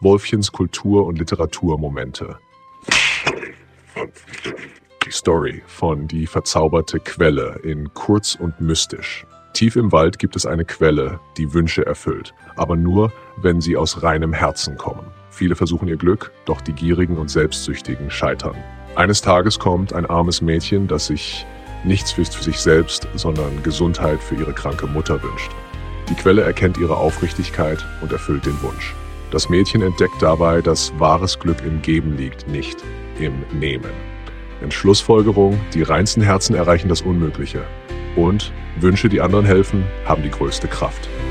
Wolfchens Kultur- und Literaturmomente. Die Story von Die verzauberte Quelle in Kurz und mystisch. Tief im Wald gibt es eine Quelle, die Wünsche erfüllt, aber nur, wenn sie aus reinem Herzen kommen. Viele versuchen ihr Glück, doch die Gierigen und Selbstsüchtigen scheitern. Eines Tages kommt ein armes Mädchen, das sich nichts für sich selbst, sondern Gesundheit für ihre kranke Mutter wünscht. Die Quelle erkennt ihre Aufrichtigkeit und erfüllt den Wunsch. Das Mädchen entdeckt dabei, dass wahres Glück im Geben liegt, nicht im Nehmen. In Schlussfolgerung, die reinsten Herzen erreichen das Unmögliche. Und Wünsche, die anderen helfen, haben die größte Kraft.